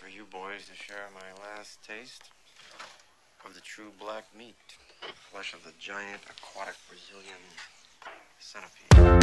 for you boys to share my last taste of the true black meat. Flesh of the giant aquatic Brazilian centipede.